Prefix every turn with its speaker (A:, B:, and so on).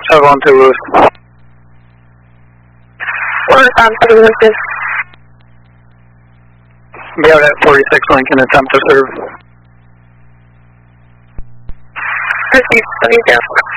A: have on to Lewis.
B: We're on to Lucas.
A: Be out at 46 Lincoln, attempt to serve.
B: Proceed, 20.